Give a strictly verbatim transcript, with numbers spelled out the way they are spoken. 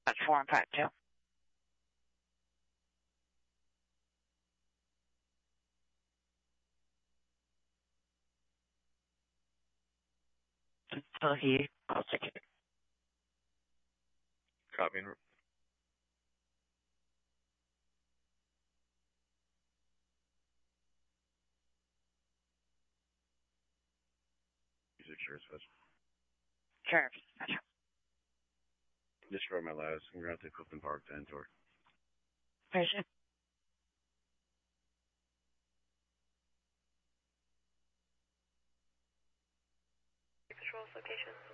That's four and five two. Until he calls again. Copy. Music sure is. Sure. Gotcha. Destroy my last. I'm going to have to Clifton Park to Entor. Patient. Patrol's location.